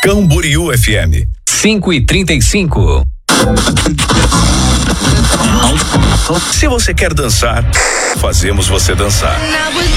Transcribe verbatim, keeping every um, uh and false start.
Camboriú F M. cinco e trinta e cinco. Se você quer dançar, fazemos você dançar.